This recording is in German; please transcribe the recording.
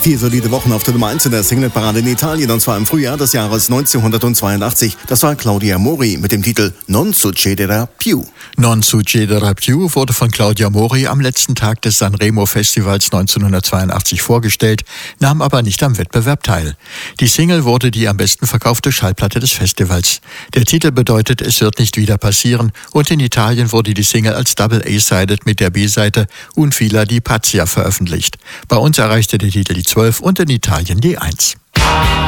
4 solide Wochen auf der Nummer 1 in der Singleparade in Italien, und zwar im Frühjahr des Jahres 1982. Das war Claudia Mori mit dem Titel Non succederà più. Non succederà più wurde von Claudia Mori am letzten Tag des Sanremo-Festivals 1982 vorgestellt, nahm aber nicht am Wettbewerb teil. Die Single wurde die am besten verkaufte Schallplatte des Festivals. Der Titel bedeutet, es wird nicht wieder passieren, und in Italien wurde die Single als Double A-Sided mit der B-Seite Un fila di pazzia veröffentlicht. Bei uns erreichte der Titel die 12 und in Italien die 1.